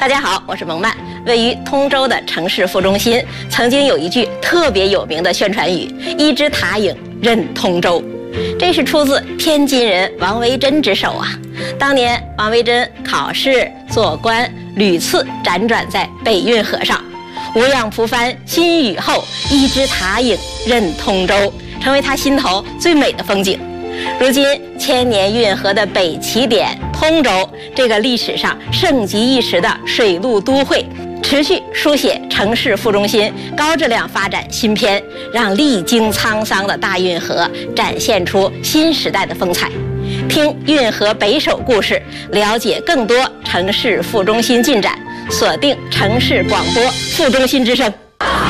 大家好，我是蒙曼。位于通州的城市副中心，曾经有一句特别有名的宣传语：“一枝塔影任通州”，这是出自天津人王维珍之手啊。当年王维珍考试、做官，屡次辗转在北运河上，无恙蒲帆新雨后，一枝塔影任通州，成为他心头最美的风景。如今千年运河的北起点通州，这个历史上盛极一时的水陆都会，持续书写城市副中心高质量发展新篇，让历经沧桑的大运河展现出新时代的风采。听运河北首故事，了解更多城市副中心进展，锁定城市广播副中心之声。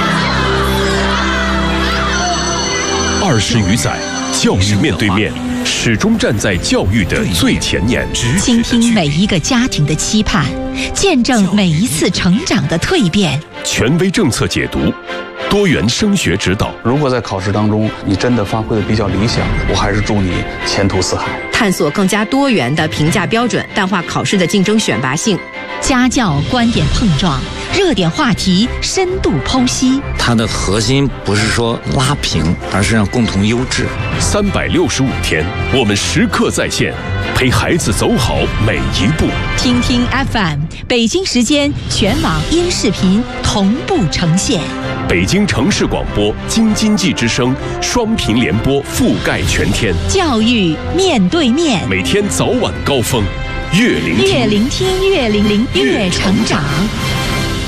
20余载，教育面对面，始终站在教育的最前沿， 倾听每一个家庭的期盼，见证每一次成长的蜕变。 权威政策解读，多元升学指导。 如果在考试当中你真的发挥的比较理想，我还是祝你前途似海。 探索更加多元的评价标准，淡化考试的竞争选拔性。 家教观点碰撞，热点话题深度剖析。 它的核心不是说拉平，而是让共同优质。 365天，我们时刻在线，陪孩子走好每一步。 听听 FM， 北京时间全网音视频同步呈现。 北京城市广播京津冀之声双频联播覆盖全天。 教育面对面， 每天早晚高峰，越聆听越成长。